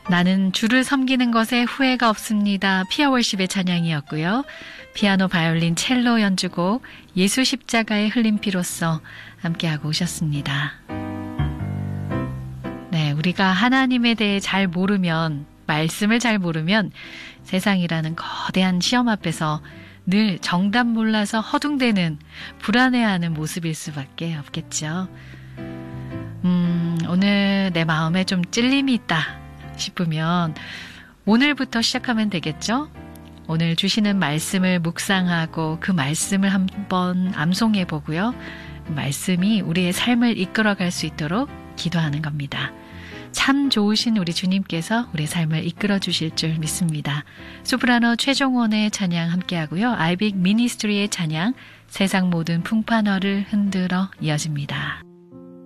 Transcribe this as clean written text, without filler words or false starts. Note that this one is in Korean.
나는 주를 섬기는 것에 후회가 없습니다. 피아월십의 찬양이었고요. 피아노, 바이올린, 첼로 연주곡 예수 십자가의 흘린 피로써 함께하고 오셨습니다. 네, 우리가 하나님에 대해 잘 모르면, 말씀을 잘 모르면 세상이라는 거대한 시험 앞에서 늘 정답 몰라서 허둥대는, 불안해하는 모습일 수밖에 없겠죠. 오늘 내 마음에 좀 찔림이 있다 싶으면 오늘부터 시작하면 되겠죠? 오늘 주시는 말씀을 묵상하고 그 말씀을 한번 암송해 보고요. 그 말씀이 우리의 삶을 이끌어갈 수 있도록 기도하는 겁니다. 참 좋으신 우리 주님께서 우리의 삶을 이끌어 주실 줄 믿습니다. 소프라노 최종원의 찬양 함께하고요. 아이빅 미니스트리의 찬양 세상 모든 풍파너를 흔들어 이어집니다.